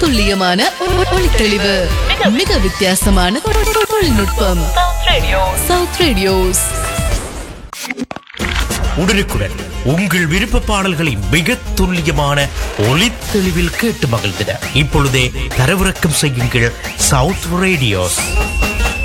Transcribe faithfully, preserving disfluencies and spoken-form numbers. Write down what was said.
துல்லியமான ஒளித்தெளிவு, மிக வித்தியாசமான தொழில்நுட்பம். South radios. உடனுக்குடன் உங்கள் விருப்ப பாடல்களை மிக துல்லியமான ஒளித்தெளிவில் கேட்டு மகிழ்ந்திட இப்பொழுதே தரவிறக்கம் செய்யுங்கள் சவுத் ரேடியோஸ்.